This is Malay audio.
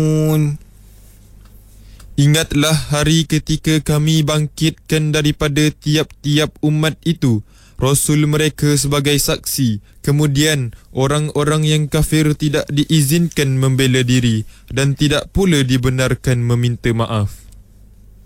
Ingatlah hari ketika kami bangkitkan daripada tiap-tiap umat itu Rasul mereka sebagai saksi. Kemudian orang-orang yang kafir tidak diizinkan membela diri dan tidak pula dibenarkan meminta maaf.